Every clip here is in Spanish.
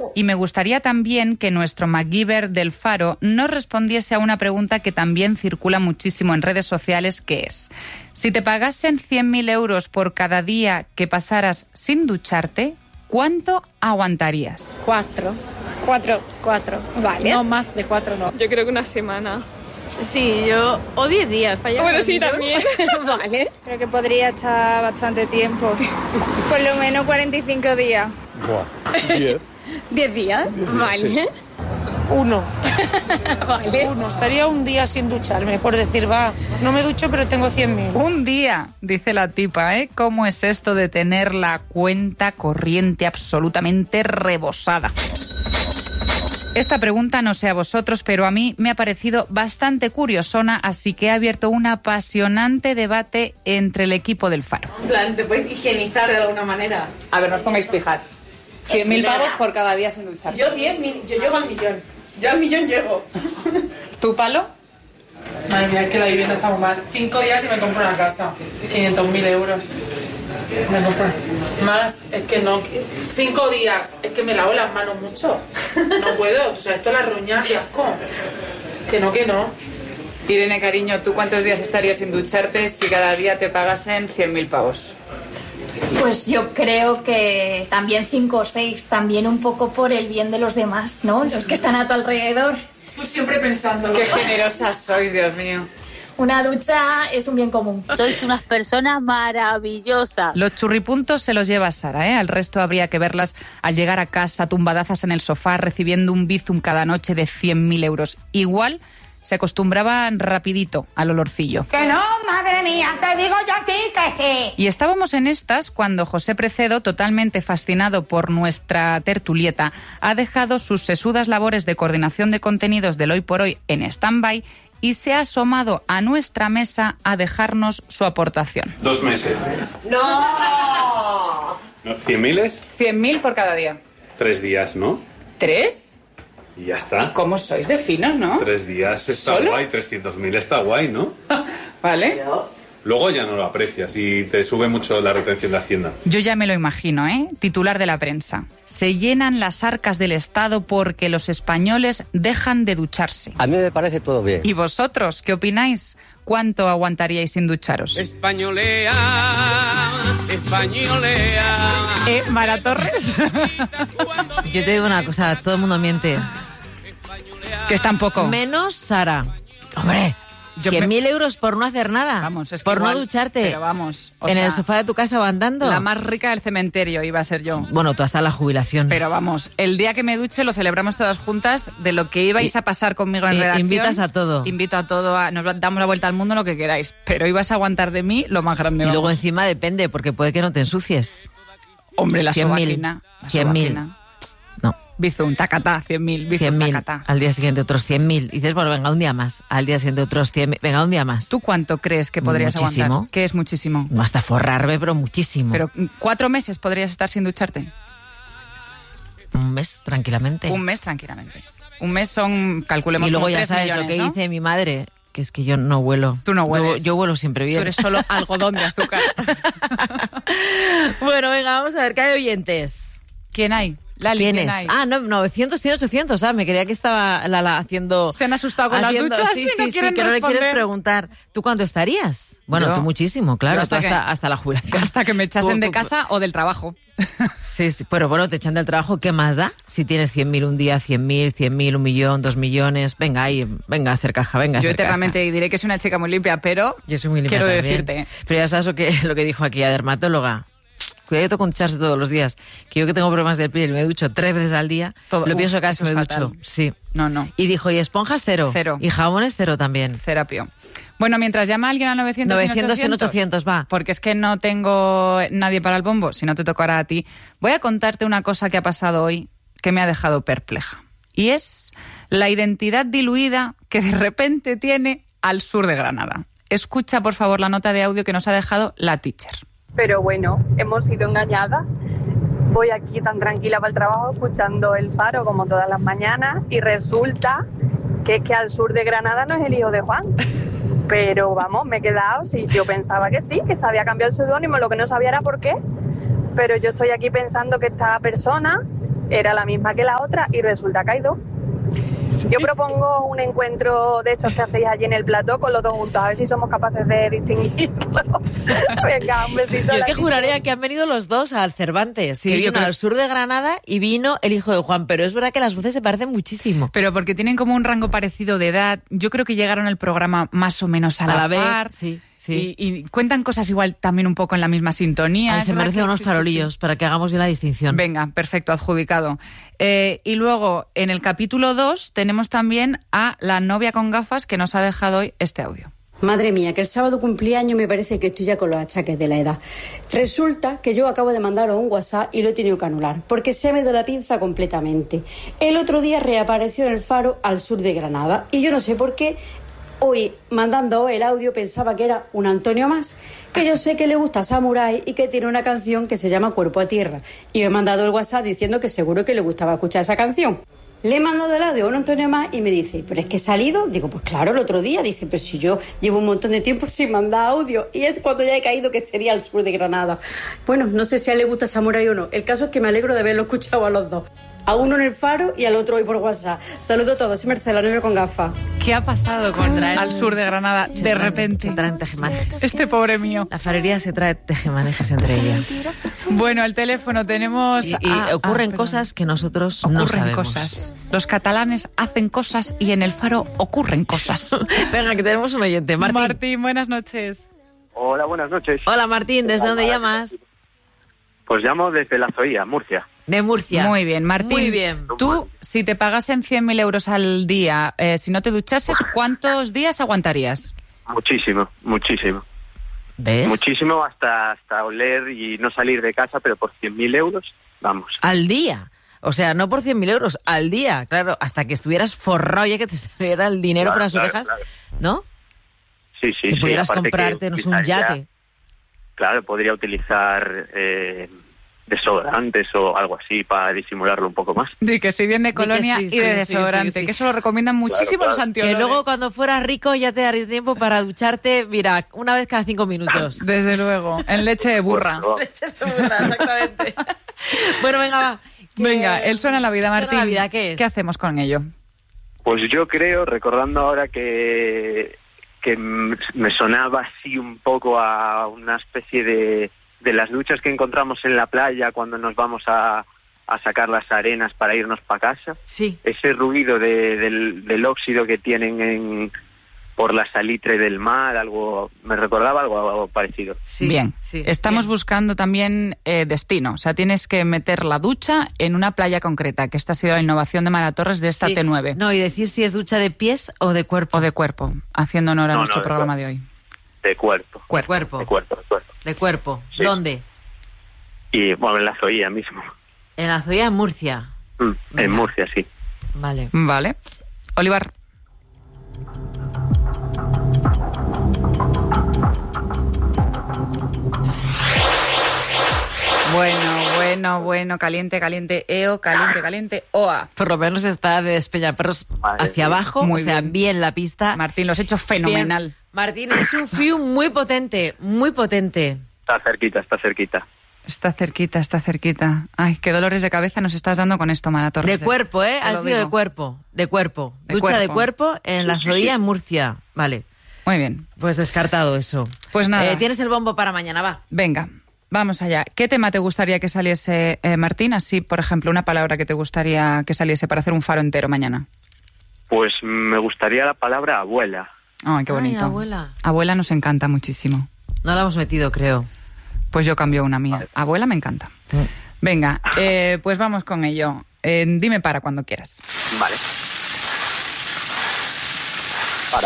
Y me gustaría también que nuestro MacGyver del Faro nos respondiese a una pregunta que también circula muchísimo en redes sociales, que es: si te pagasen 100.000 euros por cada día que pasaras sin ducharte, ¿cuánto aguantarías? 4. Vale. No, más de 4 no. Yo creo que una semana. Sí, yo... O 10 días. Para llegar Bueno, al sí, millón. también. Vale. Creo que podría estar bastante tiempo. Por lo menos 45 días. Buah, 10. 10 días. Vale. 1. Vale. 1. Estaría un día sin ducharme, por decir, va, no me ducho, pero tengo 100.000. Un día, dice la tipa, ¿eh? ¿Cómo es esto de tener la cuenta corriente absolutamente rebosada? Esta pregunta no sé a vosotros, pero a mí me ha parecido bastante curiosona, así que he abierto un apasionante debate entre el equipo del Faro. En plan, te puedes higienizar de alguna manera. A ver, no os pongáis pijas. 100.000 pavos por cada día sin ducharse. Yo llego al millón. Yo al millón llego. ¿Tu palo? Madre mía, es que la vivienda está muy mal. 5 días y me compro una casa. 500.000 euros. Me compro. Más, es que no. 5 días, es que me lavo las manos mucho. No puedo. O sea, esto es la ruña, qué asco. Que no. Irene, cariño, ¿tú cuántos días estarías sin ducharte si cada día te pagasen 100.000 pavos? Pues yo creo que también 5 o 6, también un poco por el bien de los demás, ¿no? Los que están a tu alrededor. Tú siempre pensándolo. Qué generosas sois, Dios mío. Una ducha es un bien común. Sois unas personas maravillosas. Los churripuntos se los lleva Sara, ¿eh? Al resto habría que verlas al llegar a casa tumbadazas en el sofá recibiendo un bizum cada noche de 100.000 euros. Igual se acostumbraban rapidito al olorcillo. ¡Que no, madre mía! ¡Te digo yo a ti que sí! Y estábamos en estas cuando José Precedo, totalmente fascinado por nuestra tertulieta, ha dejado sus sesudas labores de coordinación de contenidos del Hoy por Hoy en stand-by y se ha asomado a nuestra mesa a dejarnos su aportación. 2 meses. ¡No! ¿100.000? 100.000 por cada día. 3 días, ¿no? ¿3? Y ya está. ¿Cómo sois de finos, no? 3 días está ¿Solo? guay, 300.000 está guay, ¿no? Vale. Luego ya no lo aprecias y te sube mucho la retención de Hacienda. Yo ya me lo imagino, ¿eh? Titular de la prensa. Se llenan las arcas del Estado porque los españoles dejan de ducharse. A mí me parece todo bien. ¿Y vosotros qué opináis? ¿Cuánto aguantaríais sin ducharos? Españolea. Mara Torres. Yo te digo una cosa, todo el mundo miente. Que es tampoco. Menos Sara. Hombre, 100.000 euros por no hacer nada. Vamos, es que por igual, no ducharte. Pero vamos. En el sofá de tu casa o andando. La más rica del cementerio iba a ser yo. Bueno, tú hasta la jubilación. Pero vamos, el día que me duche lo celebramos todas juntas de lo que ibais a pasar conmigo en redacción. Invitas a todo. Invito a todo, nos damos la vuelta al mundo, lo que queráis. Pero ibas a aguantar de mí lo más grande. Y vamos. luego encima depende, porque puede que no te ensucies. Hombre, la 100.000. sobaquina. 100.000. No. Bizum, tacatá, 100.000. Bizum, 100.000. tacatá. Al día siguiente otros 100.000. Y dices, bueno, venga, un día más. Al día siguiente otros 100.000. Venga, un día más. ¿Tú cuánto crees que podrías Muchísimo. aguantar? ¿Qué es muchísimo? No, hasta forrarme, pero muchísimo. Pero 4 meses podrías estar sin ducharte. Un mes, tranquilamente. Un mes, tranquilamente. Un mes son, calculemos, y luego como ya 3 sabes millones, lo que ¿no? dice mi madre, que es que yo no huelo. Tú no hueles. Yo huelo siempre bien. Tú eres solo algodón de azúcar. Bueno, venga, vamos a ver, ¿qué hay oyentes? ¿Quién hay? Lali, ¿Quién ¿quién es? hay? Ah, no, 900 tiene 800, me creía que estaba Lala haciendo... Se han asustado con las duchas sí, y no sí, quieren que no le quieres responder. preguntar. ¿Tú cuánto estarías? Bueno, Yo- tú muchísimo, claro, yo hasta la jubilación. Hasta que me echasen Tú- de tú- casa o del trabajo. Sí, sí, pero bueno, te echan del trabajo, ¿qué más da? Si tienes 100.000 un día, 100.000, 100.000, 1 millón, 2 millones, venga ahí, venga a hacer caja, venga a Yo hacer eternamente caja. diré que soy una chica muy limpia, pero Yo soy muy limpia quiero también. decirte. Pero ya sabes lo que dijo aquí la dermatóloga. Cuidado con ducharse todos los días. Que yo que tengo problemas de piel y me ducho 3 veces al día, lo pienso cada vez que eso me es ducho. fatal. Sí. No. Y dijo, ¿y esponjas cero? Cero. Y jabones cero también. Terapio. Bueno, mientras llama alguien al 900 en 800, va. Porque es que no tengo nadie para el bombo, si no te tocará a ti. Voy a contarte una cosa que ha pasado hoy que me ha dejado perpleja. Y es la identidad diluida que de repente tiene al sur de Granada. Escucha, por favor, la nota de audio que nos ha dejado la teacher. Pero bueno, hemos sido engañadas. Voy aquí tan tranquila para el trabajo escuchando El Faro como todas las mañanas y resulta que es que al sur de Granada no es el hijo de Juan. Pero vamos, me he quedado, sí, yo pensaba que sí, que se había cambiado el seudónimo, lo que no sabía era por qué. Pero yo estoy aquí pensando que esta persona era la misma que la otra y resulta que hay dos. Yo propongo un encuentro de estos que hacéis allí en el plató con los dos juntos, a ver si somos capaces de distinguirlo. Venga, un besito. Yo es que juraría que han venido los dos al Cervantes, Sí, que yo vino creo- al sur de Granada y vino el hijo de Juan, pero es verdad que las voces se parecen muchísimo. Pero porque tienen como un rango parecido de edad. Yo creo que llegaron al programa más o menos a la vez, par. sí, sí. Y cuentan cosas igual también un poco en la misma sintonía. Ahí Es se verdad merecen que unos sí, farolillos para que hagamos bien la distinción. Venga, perfecto, adjudicado. Y luego, en el capítulo 2, tenemos también a la novia con gafas que nos ha dejado hoy este audio. Madre mía, que el sábado cumpleaños me parece que estoy ya con los achaques de la edad. Resulta que yo acabo de mandaros un WhatsApp y lo he tenido que anular, porque se me dio la pinza completamente. El otro día reapareció en el faro al sur de Granada y yo no sé por qué hoy, mandando el audio, pensaba que era un Antonio más, que yo sé que le gusta Samurai y que tiene una canción que se llama Cuerpo a Tierra. Y he mandado el WhatsApp diciendo que seguro que le gustaba escuchar esa canción. Le he mandado el audio a un Antonio más y me dice, ¿pero es que he salido? Digo, pues claro, el otro día. Dice, pero si yo llevo un montón de tiempo sin mandar audio. Y es cuando ya he caído que sería al sur de Granada. Bueno, no sé si a él le gusta Samurai o no. El caso es que me alegro de haberlo escuchado a los dos. A uno en el faro y al otro hoy por WhatsApp. Saludos a todos, soy Mercedes, la novia con gafas. ¿Qué ha pasado con al sur de Granada de repente? Se traen tejemanejes. Este pobre mío. La farería se trae tejemanejes entre ellas. Bueno, al teléfono tenemos... Y ocurren cosas que nosotros no Ocurren sabemos. cosas. Los catalanes hacen cosas y en el faro ocurren cosas. Venga, que tenemos un oyente. Martín. Buenas noches. Hola, buenas noches. Hola, Martín. ¿Desde dónde llamas? Pues llamo desde La Zoía, Murcia. De Murcia. Muy bien, Martín. Muy bien. Tú, si te pagasen 100.000 euros al día, si no te duchases, ¿cuántos días aguantarías? Muchísimo, muchísimo. ¿Ves? Muchísimo hasta oler y no salir de casa, pero por 100.000 euros, vamos. Al día. O sea, no por 100.000 euros, al día. Claro, hasta que estuvieras forrado ya que te saliera el dinero por las orejas, ¿no? Sí, sí, que sí. pudieras aparte comprarte que un utilizaría- yate. Claro, podría utilizar desodorantes o algo así para disimularlo un poco más. De que si bien de colonia sí, y sí, de sí, desodorante, sí, sí. que eso lo recomiendan muchísimo claro. los antiolores. Que luego cuando fueras rico ya te daría tiempo para ducharte, mira, una vez cada 5 minutos. Desde luego, en leche de burra. Leche de burra, exactamente. Bueno, venga, va. Venga, el suena la vida, Suena Martín. la vida, ¿qué es? ¿Qué hacemos con ello? Pues yo creo, recordando ahora que me sonaba así un poco a una especie de las duchas que encontramos en la playa cuando nos vamos a sacar las arenas para irnos para casa. Sí. Ese ruido del óxido que tienen por la salitre del mar, algo me recordaba algo parecido. Sí, bien, sí, estamos bien. buscando también destino. O sea, tienes que meter la ducha en una playa concreta, que esta ha sido la innovación de Mara Torres de esta Sí. T9. No, y decir si es ducha de pies o de cuerpo. O de cuerpo, haciendo honor a No, nuestro no, de programa cuerpo. de hoy. De cuerpo. Cuerpo. De cuerpo. De cuerpo. Sí. ¿Dónde? Y bueno, en la Zoía mismo. En la Zoya, en Murcia. En Venga. Murcia, sí. Vale. Vale. Olivar. Bueno, caliente, eo, caliente, oa. Por lo menos está de Despeñaperros Madre hacia mía. abajo, Muy o sea, bien. bien la pista. Martín, lo has hecho fenomenal. Bien. Martín, es un fiu muy potente, muy potente. Está cerquita. Está cerquita. Ay, qué dolores de cabeza nos estás dando con esto, Mara Torres. De cuerpo, ¿eh? Te Ha lo sido digo. de cuerpo. De Ducha de cuerpo. cuerpo en la Zoya, en Murcia. Vale, Muy bien. pues descartado eso. Pues nada. Tienes el bombo para mañana, va. Venga, vamos allá. ¿Qué tema te gustaría que saliese, Martín? Así, por ejemplo, una palabra que te gustaría que saliese para hacer un faro entero mañana. Pues me gustaría la palabra abuela. Ay, qué bonito. Ay, abuela. Abuela nos encanta muchísimo. No la hemos metido, creo. Pues yo cambio una mía. Abuela me encanta. Venga, pues vamos con ello. Dime para cuando quieras. Vale. Para.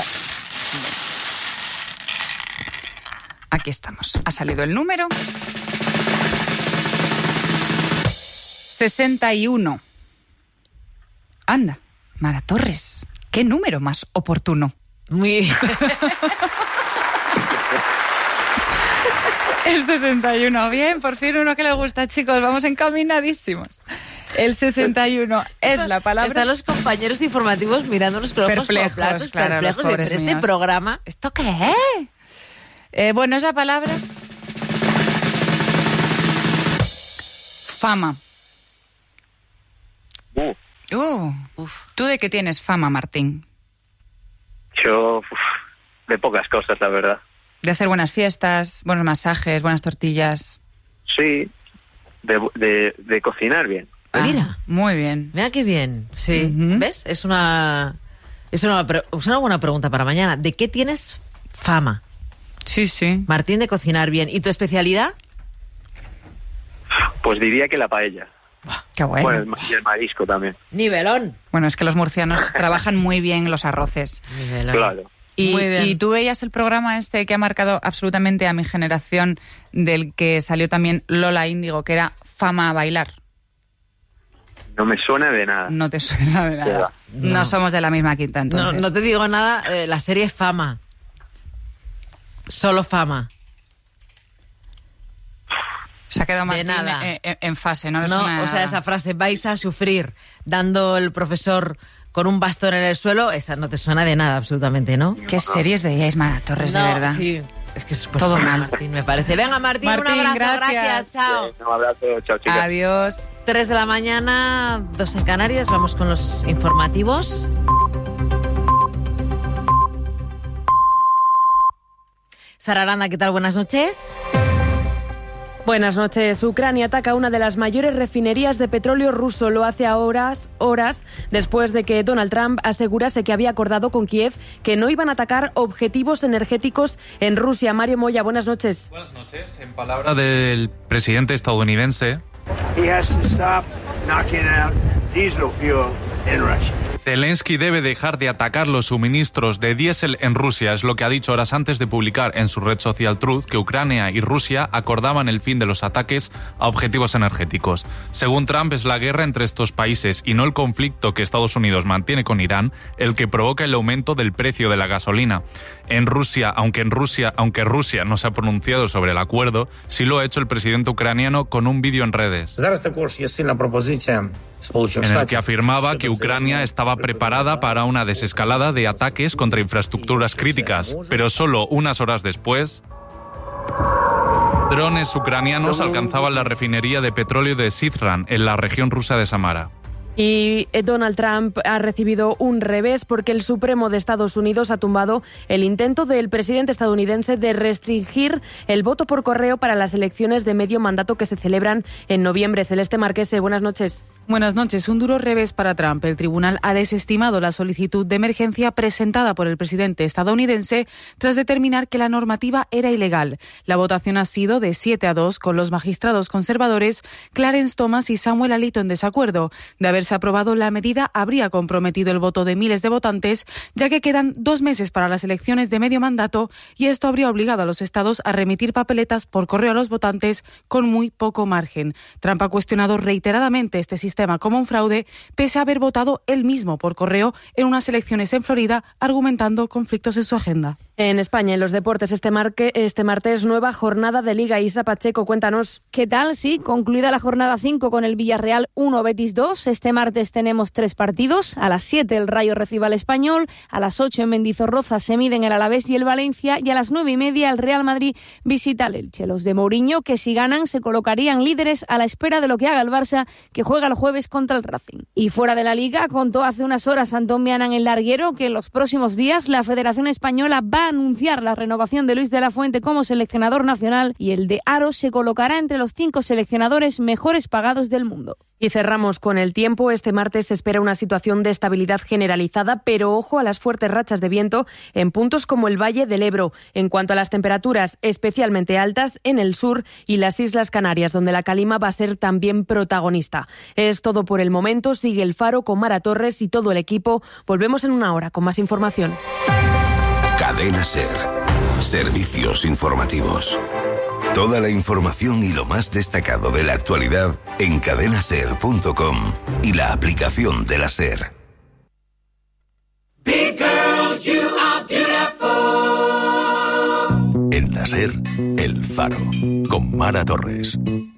Aquí estamos. Ha salido el número. 61. Anda, Mara Torres. ¿Qué número más oportuno? Muy... El 61. Bien, por fin uno que le gusta, chicos. Vamos encaminadísimos. El 61 es la palabra... Están los compañeros informativos mirándonos con ojos Perplejos, platos, claro, los perplejos de pobres pero este míos. programa. ¿Esto qué es? Bueno, es la palabra... Fama. ¿Tú de qué tienes fama, Martín? Yo, de pocas cosas, la verdad. De hacer buenas fiestas, buenos masajes, buenas tortillas. Sí, de cocinar bien. Mira, muy bien. Mira qué bien, sí. ¿Ves? Es una buena pregunta para mañana. ¿De qué tienes fama? Sí. Martín, de cocinar bien. ¿Y tu especialidad? Pues diría que la paella. Qué bueno. Bueno, y el marisco también. Nivelón. Bueno, es que los murcianos trabajan muy bien los arroces. Nivelón. Claro. Y tú veías el programa este que ha marcado absolutamente a mi generación, del que salió también Lola Índigo, que era Fama a bailar. No me suena de nada. No te suena de nada. No somos de la misma quinta, entonces. No te digo nada, la serie es Fama. Solo Fama. Se ha quedado Martín en fase, ¿no? O sea, esa frase, vais a sufrir, dando el profesor con un bastón en el suelo, esa no te suena de nada, absolutamente, ¿no? ¿Qué series veíais, Mara Torres, de verdad? Sí, es que es todo mal. Martín, me parece. Venga, Martín, un abrazo, gracias. Chao. Un abrazo, chao, chicas. Adiós. 3 de la mañana, 2 en Canarias, vamos con los informativos. Sara Aranda, ¿qué tal? Buenas noches. Buenas noches. Ucrania ataca una de las mayores refinerías de petróleo ruso. Lo hace a horas después de que Donald Trump asegurase que había acordado con Kiev que no iban a atacar objetivos energéticos en Rusia. Mario Moya, buenas noches. Buenas noches. En palabra del presidente estadounidense, Zelensky debe dejar de atacar los suministros de diésel en Rusia, es lo que ha dicho horas antes de publicar en su red social Truth que Ucrania y Rusia acordaban el fin de los ataques a objetivos energéticos. Según Trump, es la guerra entre estos países y no el conflicto que Estados Unidos mantiene con Irán el que provoca el aumento del precio de la gasolina. Aunque Rusia no se ha pronunciado sobre el acuerdo, sí lo ha hecho el presidente ucraniano con un vídeo en redes, en el que afirmaba que Ucrania estaba preparada para una desescalada de ataques contra infraestructuras críticas, pero solo unas horas después, drones ucranianos alcanzaban la refinería de petróleo de Syzran, en la región rusa de Samara. Y Donald Trump ha recibido un revés porque el Supremo de Estados Unidos ha tumbado el intento del presidente estadounidense de restringir el voto por correo para las elecciones de medio mandato que se celebran en noviembre. Celeste Marquese, buenas noches. Buenas noches. Un duro revés para Trump. El tribunal ha desestimado la solicitud de emergencia presentada por el presidente estadounidense tras determinar que la normativa era ilegal. La votación ha sido de 7-2 con los magistrados conservadores Clarence Thomas y Samuel Alito en desacuerdo. De haberse aprobado, la medida habría comprometido el voto de miles de votantes, ya que quedan 2 meses para las elecciones de medio mandato y esto habría obligado a los estados a remitir papeletas por correo a los votantes con muy poco margen. Trump ha cuestionado reiteradamente este sistema como un fraude, pese a haber votado él mismo por correo en unas elecciones en Florida, argumentando conflictos en su agenda. En España, en los deportes, este martes, nueva jornada de Liga. Isa Pacheco, cuéntanos. ¿Qué tal? Sí, concluida la jornada 5 con el Villarreal 1, Betis 2. Este martes tenemos 3 partidos. A las 7 el Rayo recibe al Español, a las 8 en Mendizorroza se miden el Alavés y el Valencia y a las 9:30 el Real Madrid visita al Elche. Los de Mourinho, que si ganan se colocarían líderes a la espera de lo que haga el Barça, que juega el jueves contra el Racing. Y fuera de la Liga, contó hace unas horas Antón Viana en El Larguero que en los próximos días la Federación Española va a anunciar la renovación de Luis de la Fuente como seleccionador nacional y el de Aro se colocará entre los 5 seleccionadores mejores pagados del mundo. Y cerramos con el tiempo. Este martes se espera una situación de estabilidad generalizada, pero ojo a las fuertes rachas de viento en puntos como el Valle del Ebro. En cuanto a las temperaturas, especialmente altas en el sur y las Islas Canarias, donde la calima va a ser también protagonista. Es todo por el momento. Sigue El Faro con Mara Torres y todo el equipo. Volvemos en una hora con más información. Cadena SER. Servicios informativos. Toda la información y lo más destacado de la actualidad en cadenaser.com y la aplicación de la SER. Big girl, you are beautiful. En la SER, El Faro, con Mara Torres.